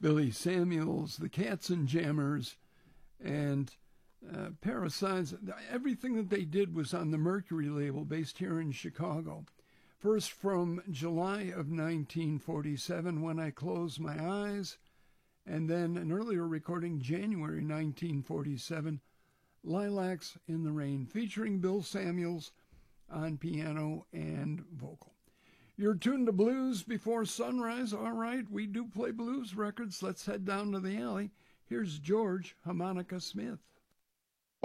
Billy Samuels, the Katzenjammers, and Parasites. Everything that they did was on the Mercury label based here in Chicago. First from July of 1947, When I Close My Eyes, and then an earlier recording, January 1947, Lilacs in the Rain, featuring Bill Samuels on piano and vocal. You're tuned to Blues Before Sunrise. All right, we do play blues records. Let's head down to the alley. Here's George Harmonica Smith.